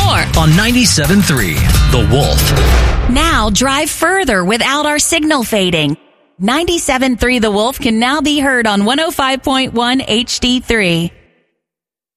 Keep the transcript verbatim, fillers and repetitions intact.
more on ninety-seven point three The Wolf. Now drive further without our signal fading. ninety-seven point three The Wolf can now be heard on one oh five point one H D three.